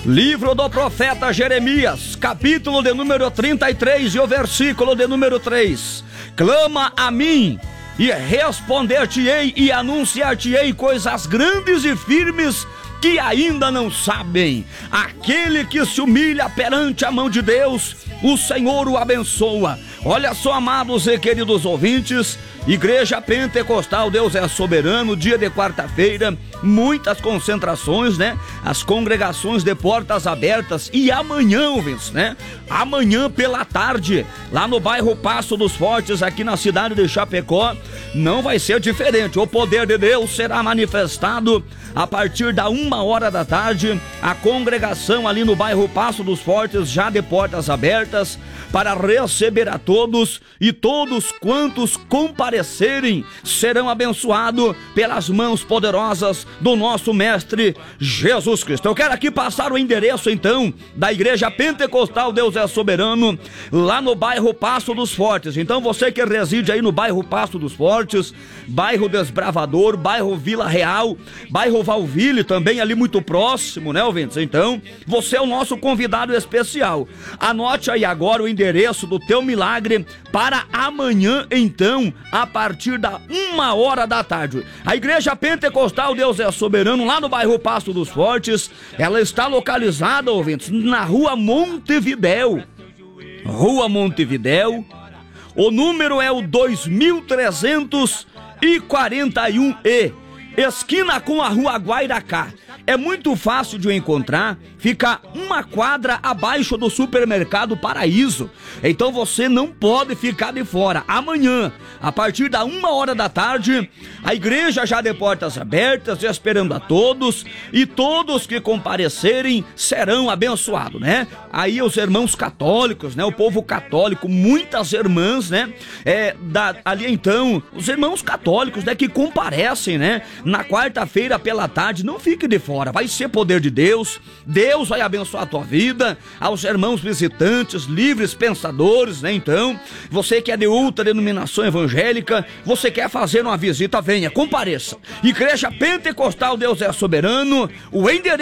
Livro do profeta Jeremias, capítulo de número 33 e o versículo de número 3. Clama a mim e responder-te-ei e anunciar-te-ei coisas grandes e firmes que ainda não sabem. Aquele que se humilha perante a mão de Deus, o Senhor o abençoa. Olha só, amados e queridos ouvintes, Igreja Pentecostal Deus é Soberano, dia de quarta-feira, muitas concentrações, né? As congregações de portas abertas. E amanhã, ouvintes, né? Amanhã pela tarde, lá no bairro Passo dos Fortes, aqui na cidade de Chapecó, não vai ser diferente. O poder de Deus será manifestado a partir da 1h da tarde. A congregação ali no bairro Passo dos Fortes, já de portas abertas, para receber a todos, e todos quantos comparecerem serão abençoados pelas mãos poderosas do nosso Mestre Jesus Cristo. Eu quero aqui passar o endereço então da Igreja Pentecostal Deus é Soberano, lá no bairro Passo dos Fortes. Então você que reside aí no bairro Passo dos Fortes, bairro Desbravador, bairro Vila Real, bairro Valville, também ali muito próximo, né, ouvintes? Então você é o nosso convidado especial. Anote aí agora o endereço do teu milagre para amanhã, então, a partir da 1h da tarde. A Igreja Pentecostal Deus é Soberano, lá no bairro Passo dos Fortes, ela está localizada, ouvintes, na rua Montevidéu. Rua Montevidéu, o número é o 2341E, esquina com a rua Guairacá. É muito fácil de encontrar, fica uma quadra abaixo do supermercado Paraíso. Então você não pode ficar de fora. Amanhã, a partir da 1h da tarde, a igreja já de portas abertas, esperando a todos, e todos que comparecerem serão abençoados, né? Aí os irmãos católicos, né? O povo católico, muitas irmãs, né? Ali então, os irmãos católicos, né? Que comparecem, né? Na quarta-feira pela tarde, não fique de fora. Vai ser poder de Deus, Deus vai abençoar a tua vida. Aos irmãos visitantes, livres pensadores, né? Então, você que é de outra denominação evangélica, você quer fazer uma visita, venha, compareça. Igreja Pentecostal Deus é Soberano, o endereço